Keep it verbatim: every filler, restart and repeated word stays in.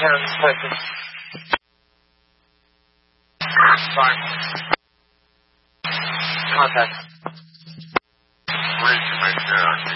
County, Texas. Fine. Contact. Where did you make that?